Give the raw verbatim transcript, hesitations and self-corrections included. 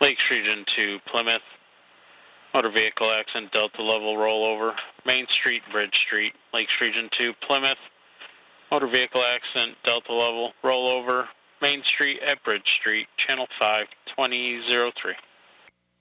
Lakes Region two, Plymouth. Motor vehicle accident, Delta level rollover. Main Street, Bridge Street, Lakes Region two, Plymouth. Motor vehicle accident, Delta level rollover. Main Street at Bridge Street, Channel five, twenty oh three.